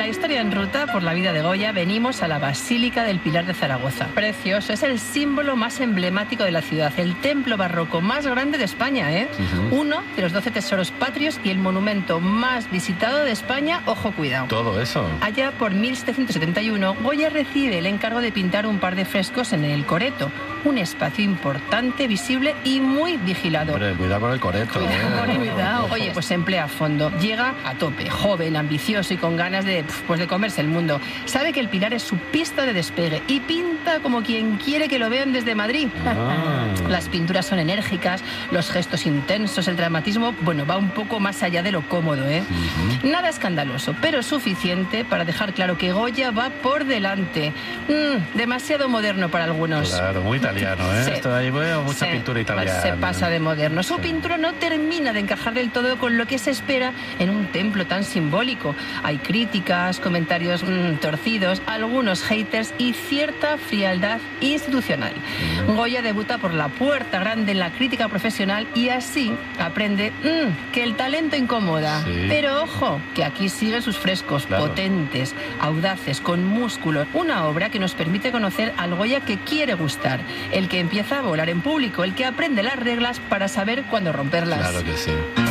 la historia en ruta por la vida de Goya venimos a la Basílica del Pilar de Zaragoza. Precioso, es el símbolo más emblemático de la ciudad, el templo barroco más grande de España, ¿eh? Uno de los 12 tesoros patrios y el monumento más visitado de España, ojo, cuidado. Todo eso. Allá por 1771, Goya recibe el encargo de pintar un par de frescos en el Coreto, un espacio importante, visible y muy vigilado. Hombre, cuidado con el Coreto. Cuidado. Oye, pues se emplea a fondo. Llega a tope, joven, ambicioso y con ganas de comerse el mundo. Sabe que el Pilar es su pista de despegue y pinta como quien quiere que lo vean desde Madrid. Las pinturas son enérgicas, los gestos intensos, el dramatismo, va un poco más allá de lo cómodo, ¿eh? Nada escandaloso, pero suficiente para dejar claro que Goya va por delante. Demasiado moderno para algunos. Claro, muy italiano, ¿eh? Sí. Esto ahí veo mucha pintura italiana. Se pasa de moderno. Su pintura no termina de encajar del todo con lo que se espera en un templo tan simbólico. Hay críticas, comentarios torcidos, algunos haters y cierta frialdad institucional. Goya debuta por la puerta grande en la crítica profesional y así aprende que el talento incomoda. Sí. Pero ojo, que aquí siguen sus frescos, potentes, audaces, con músculo. Una obra que nos permite conocer al Goya que quiere gustar, el que empieza a volar en público, el que aprende las reglas para saber cuándo romperlas. Claro que sí.